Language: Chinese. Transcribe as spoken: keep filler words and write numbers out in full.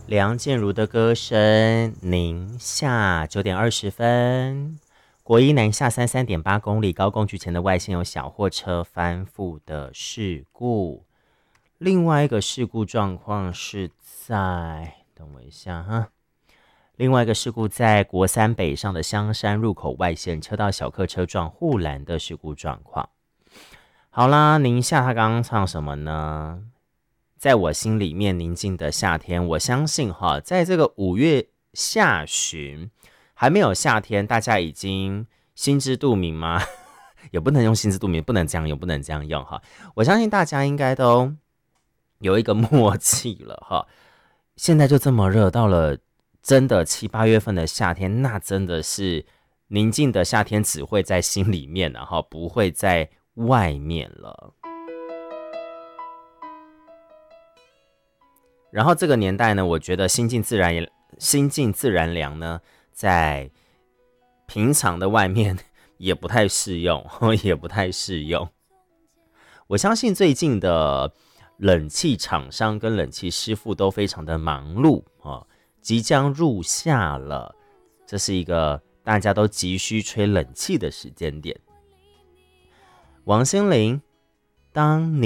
梁静茹的歌声，宁夏九点二十分，国一南下三三点八公里，高工局前的外线有小货车翻覆的事故。另外一个事故状况是在，等我一下哈。另外一个事故在国三北上的香山入口外线车道小客车撞护栏的事故状况。好啦，宁夏他刚刚唱什么呢？在我心里面宁静的夏天，我相信哈，在这个五月下旬还没有夏天，大家已经心知肚明吗？也不能用心知肚明，不能这样用，不能这样用哈。我相信大家应该都有一个默契了哈。现在就这么热，到了真的七八月份的夏天，那真的是宁静的夏天，只会在心里面，然后不会在外面了。然后这个年代呢，我觉得心静自然心静自然凉呢，在平常的外面也不太适用，也不太适用。我相信最近的冷气厂商跟冷气师傅都非常的忙碌啊，即将入夏了，这是一个大家都急需吹冷气的时间点。王心凌，当你